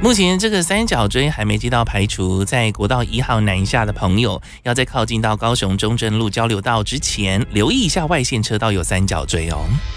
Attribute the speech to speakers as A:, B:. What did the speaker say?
A: 目前这个三角锥还没接到排除，在国道1号南下的朋友，要在靠近到高雄中正路交流道之前，留意一下外线车道有三角锥哦。